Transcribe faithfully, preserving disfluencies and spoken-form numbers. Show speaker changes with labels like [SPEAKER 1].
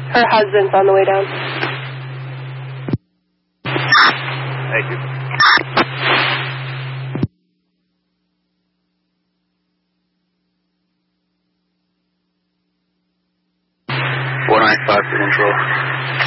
[SPEAKER 1] Her husband's on the way down.
[SPEAKER 2] Thank you. four nine five to control.